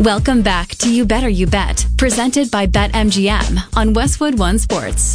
Welcome back to You Better You Bet, presented by BetMGM on Westwood One Sports.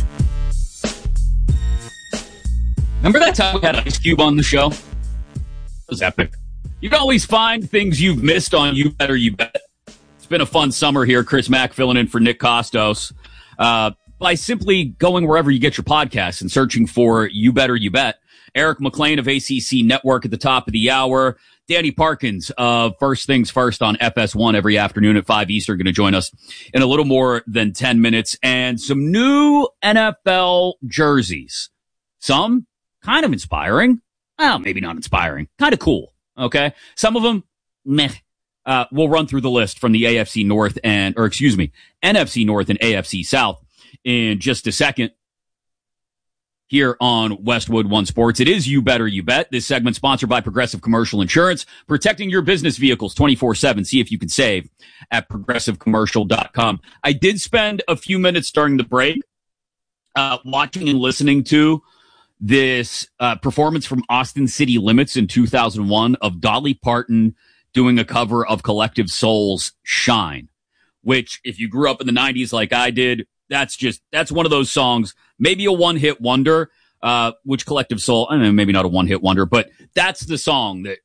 Remember that time we had Ice Cube on the show? It was epic. You can always find things you've missed on You Better You Bet. It's been a fun summer here. Chris Mack filling in for Nick Costos. By simply going wherever you get your podcasts and searching for You Better You Bet. Eric McLean of ACC Network at the top of the hour. Danny Parkins of First Things First on FS1 every afternoon at 5 Eastern going to join us in a little more than 10 minutes. And some new NFL jerseys. Some kind of inspiring. Well, maybe not inspiring. Kind of cool. Okay. Some of them, meh. We'll run through the list from the NFC North NFC North and AFC South in just a second. Here on Westwood One Sports. It is You Better You Bet. This segment sponsored by Progressive Commercial Insurance, protecting your business vehicles 24/7. See if you can save at progressivecommercial.com. I did spend a few minutes during the break watching and listening to this performance from Austin City Limits in 2001 of Dolly Parton doing a cover of Collective Soul's Shine, which if you grew up in the 90s like I did, that's one of those songs, maybe a one-hit wonder, which Collective Soul, I don't know, maybe not a one-hit wonder, but that's the song that,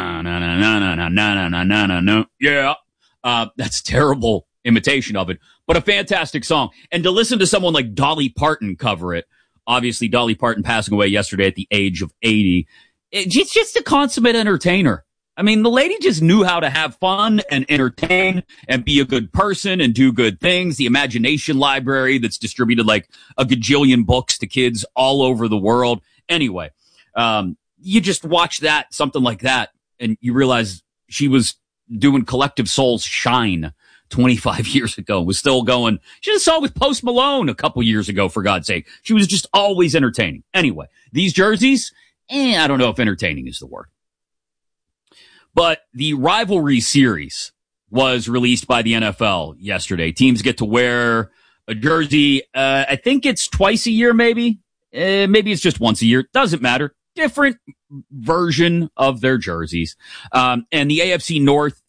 yeah, that's terrible imitation of it, but a fantastic song. And to listen to someone like Dolly Parton cover it, obviously Dolly Parton passing away yesterday at the age of 80, it's just a consummate entertainer. I mean, the lady just knew how to have fun and entertain and be a good person and do good things. The Imagination Library that's distributed like a gajillion books to kids all over the world. Anyway, you just watch that, something like that, and you realize she was doing Collective Soul's Shine 25 years ago, was still going. She did a song with Post Malone a couple years ago, for God's sake. She was just always entertaining. Anyway, these jerseys, I don't know if entertaining is the word. But the rivalry series was released by the NFL yesterday. Teams get to wear a jersey. I think it's twice a year, maybe. Maybe it's just once a year. Doesn't matter. Different version of their jerseys. And the AFC North,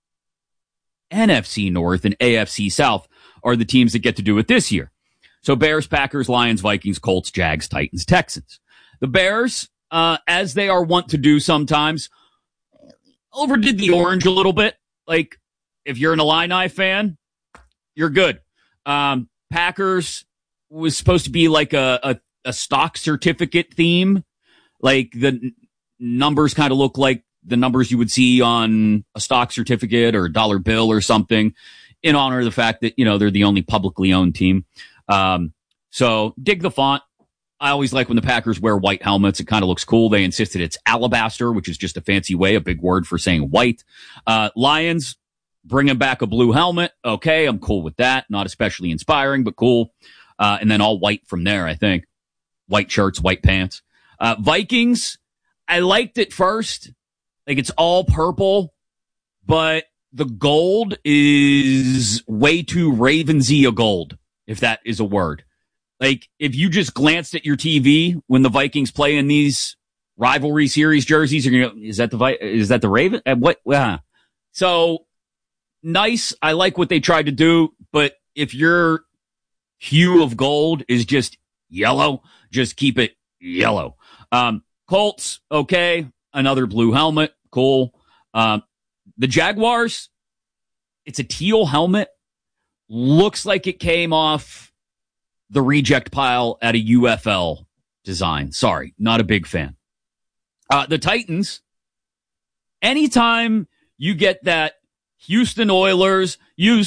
NFC North, and AFC South are the teams that get to do it this year. So Bears, Packers, Lions, Vikings, Colts, Jags, Titans, Texans. The Bears, as they are wont to do sometimes, overdid the orange a little bit. Like, if you're an Illini fan, you're good. Packers was supposed to be like a stock certificate theme. Like, the numbers kind of look like the numbers you would see on a stock certificate or a dollar bill or something, in honor of the fact that, they're the only publicly owned team. So dig the font. I always like when the Packers wear white helmets. It kind of looks cool. They insisted it's alabaster, which is just a fancy way, a big word for saying white. Lions, bringing back a blue helmet. Okay, I'm cool with that. Not especially inspiring, but cool. And then all white from there, I think. White shirts, white pants. Vikings, I liked it first. Like, it's all purple, but the gold is way too Ravensy a gold, if that is a word. Like, if you just glanced at your TV when the Vikings play in these rivalry series jerseys, you're gonna go, is that the Raven? What? So nice. I like what they tried to do, but if your hue of gold is just yellow, just keep it yellow. Colts, okay. Another blue helmet. Cool. The Jaguars, it's a teal helmet. Looks like it came off the reject pile at a UFL design. Sorry, not a big fan. The Titans, anytime you get that Houston Oilers,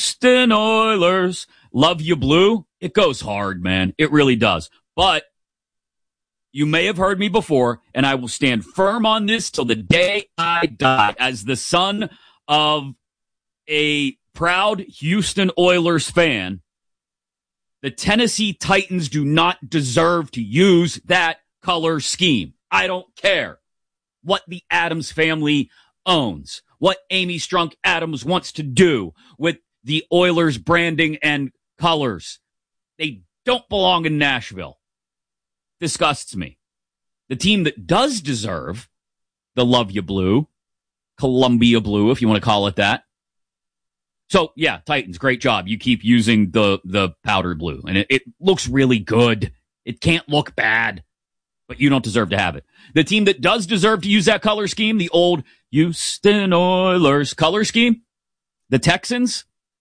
love you blue, it goes hard, man. It really does. But you may have heard me before, and I will stand firm on this till the day I die. As the son of a proud Houston Oilers fan, the Tennessee Titans do not deserve to use that color scheme. I don't care what the Adams family owns, what Amy Strunk Adams wants to do with the Oilers branding and colors. They don't belong in Nashville. Disgusts me. The team that does deserve the love you blue, Columbia blue, if you want to call it that, So, yeah, Titans, great job. You keep using the powdered blue, and it looks really good. It can't look bad, but you don't deserve to have it. The team that does deserve to use that color scheme, the old Houston Oilers color scheme, the Texans,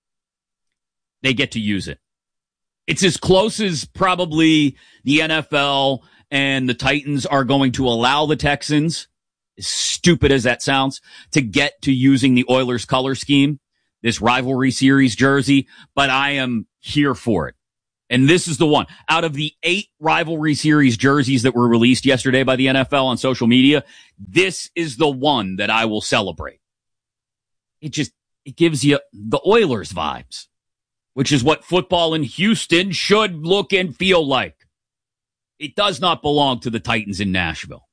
they get to use it. It's as close as probably the NFL and the Titans are going to allow the Texans, as stupid as that sounds, to get to using the Oilers color scheme, this rivalry series jersey, but I am here for it. And this is the one. Out of the 8 rivalry series jerseys that were released yesterday by the NFL on social media, this is the one that I will celebrate. It gives you the Oilers vibes, which is what football in Houston should look and feel like. It does not belong to the Titans in Nashville.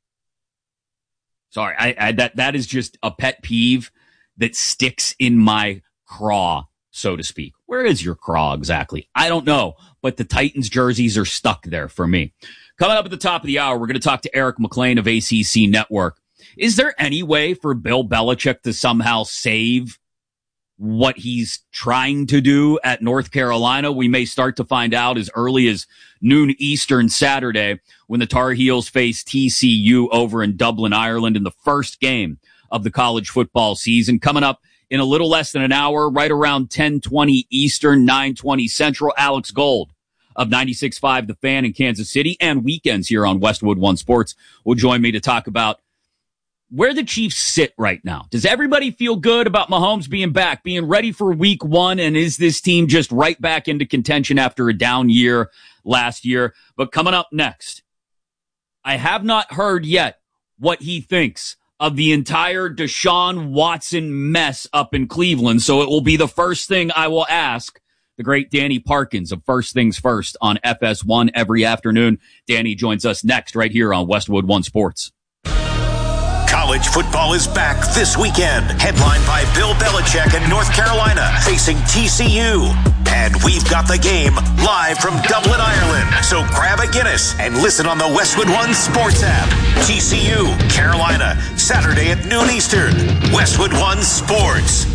Sorry, that is just a pet peeve that sticks in my craw, so to speak. Where is your craw exactly? I don't know, but the Titans jerseys are stuck there for me. Coming up at the top of the hour, we're going to talk to Eric McLean of ACC Network. Is there any way for Bill Belichick to somehow save what he's trying to do at North Carolina? We may start to find out as early as noon Eastern Saturday when the Tar Heels face TCU over in Dublin, Ireland in the first game of the college football season. Coming up in a little less than an hour, right around 10:20 Eastern, 9:20 Central, Alex Gold of 96.5 The Fan in Kansas City and weekends here on Westwood One Sports will join me to talk about where the Chiefs sit right now. Does everybody feel good about Mahomes being back, being ready for week 1? And is this team just right back into contention after a down year last year? But coming up next, I have not heard yet what he thinks of the entire Deshaun Watson mess up in Cleveland. So it will be the first thing I will ask the great Danny Parkins of First Things First on FS1 every afternoon. Danny joins us next right here on Westwood One Sports. College football is back this weekend, headlined by Bill Belichick in North Carolina facing TCU. And we've got the game live from Dublin, Ireland. So grab a Guinness and listen on the Westwood One Sports app. TCU, Carolina, Saturday at noon Eastern. Westwood One Sports.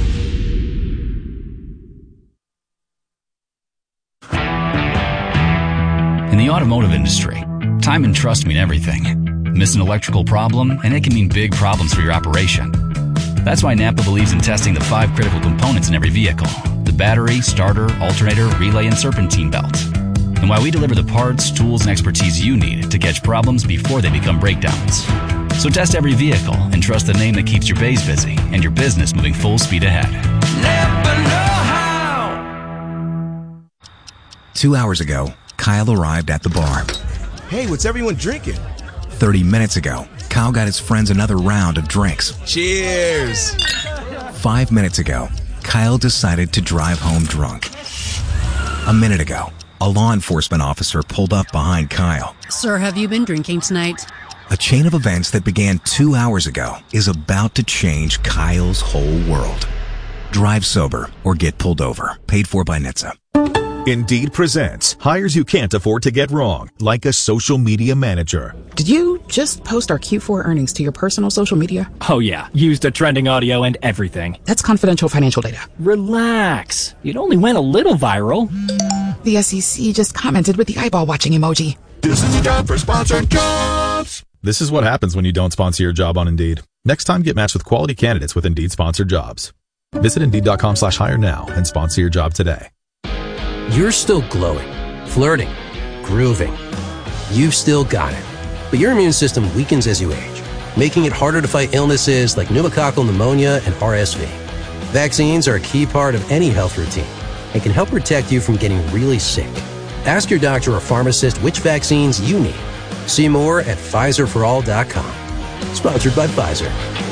In the automotive industry, time and trust mean everything. Miss an electrical problem, and it can mean big problems for your operation. That's why Napa believes in testing the 5 critical components in every vehicle: the battery, starter, alternator, relay, and serpentine belt. And why we deliver the parts, tools, and expertise you need to catch problems before they become breakdowns. So test every vehicle and trust the name that keeps your bays busy and your business moving full speed ahead. Napa know-how. 2 hours ago, Kyle arrived at the bar. Hey, what's everyone drinking? 30 minutes ago, Kyle got his friends another round of drinks. Cheers! 5 minutes ago, Kyle decided to drive home drunk. A minute ago, a law enforcement officer pulled up behind Kyle. Sir, have you been drinking tonight? A chain of events that began 2 hours ago is about to change Kyle's whole world. Drive sober or get pulled over. Paid for by NHTSA. Indeed presents hires you can't afford to get wrong, like a social media manager. Did you just post our Q4 earnings to your personal social media? Oh yeah, used a trending audio and everything. That's confidential financial data. Relax. It only went a little viral. The SEC just commented with the eyeball watching emoji. This is a job for sponsored jobs. This is what happens when you don't sponsor your job on Indeed. Next time, get matched with quality candidates with Indeed sponsored jobs. Visit Indeed.com/hire now and sponsor your job today. You're still glowing, flirting, grooving. You've still got it. But your immune system weakens as you age, making it harder to fight illnesses like pneumococcal pneumonia and RSV. Vaccines are a key part of any health routine and can help protect you from getting really sick. Ask your doctor or pharmacist which vaccines you need. See more at PfizerForAll.com. Sponsored by Pfizer.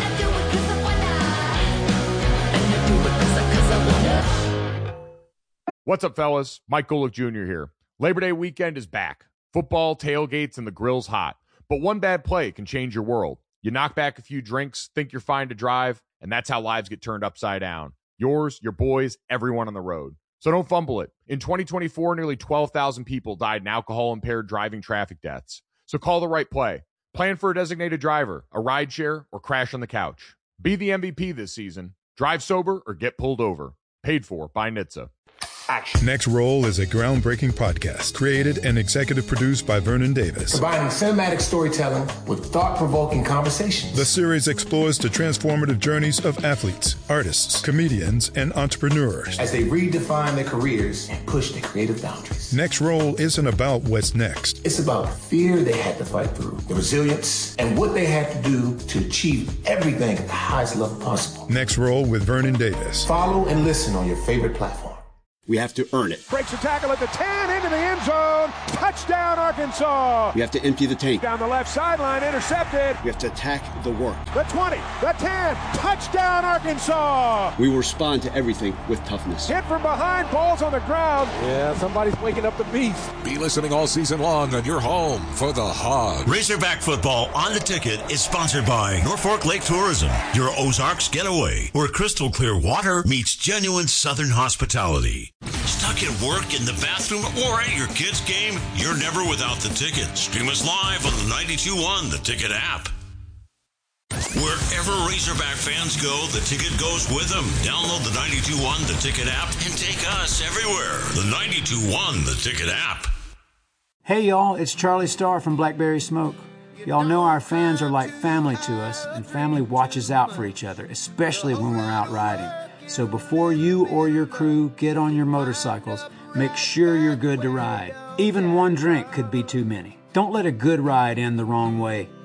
What's up, fellas? Mike Golick Jr. here. Labor Day weekend is back. Football, tailgates, and the grill's hot. But one bad play can change your world. You knock back a few drinks, think you're fine to drive, and that's how lives get turned upside down. Yours, your boys, everyone on the road. So don't fumble it. In 2024, nearly 12,000 people died in alcohol-impaired driving traffic deaths. So call the right play. Plan for a designated driver, a rideshare, or crash on the couch. Be the MVP this season. Drive sober or get pulled over. Paid for by NHTSA. Next Roll is a groundbreaking podcast created and executive produced by Vernon Davis. Combining cinematic storytelling with thought-provoking conversations. The series explores the transformative journeys of athletes, artists, comedians, and entrepreneurs as they redefine their careers and push their creative boundaries. Next Roll isn't about what's next. It's about the fear they had to fight through, the resilience, and what they had to do to achieve everything at the highest level possible. Next Roll with Vernon Davis. Follow and listen on your favorite platform. We have to earn it. Breaks a tackle at the 10, into the end zone. Touchdown, Arkansas. We have to empty the tank. Down the left sideline, intercepted. We have to attack the work. The 20, the 10, touchdown, Arkansas. We will respond to everything with toughness. Hit from behind, balls on the ground. Yeah, somebody's waking up the beast. Be listening all season long on your home for the Hogs. Razorback football on the ticket is sponsored by Norfolk Lake Tourism, your Ozarks getaway, where crystal clear water meets genuine Southern hospitality. Stuck at work, in the bathroom, or at your kid's game? You're never without the ticket. Stream us live on the 92.1 The Ticket app. Wherever Razorback fans go, the ticket goes with them. Download the 92.1 The Ticket app and take us everywhere. The 92.1 The Ticket app. Hey y'all, it's Charlie Starr from Blackberry Smoke. Y'all know our fans are like family to us, and family watches out for each other, especially when we're out riding. So before you or your crew get on your motorcycles, make sure you're good to ride. Even one drink could be too many. Don't let a good ride end the wrong way.